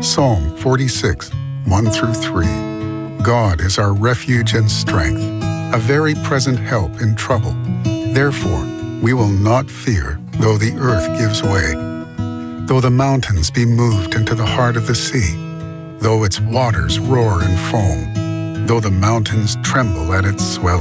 Psalm 46, 1 through 3. God is our refuge and strength, a very present help in trouble. Therefore, we will not fear, though the earth gives way, though the mountains be moved into the heart of the sea, though its waters roar and foam, though the mountains tremble at its swelling.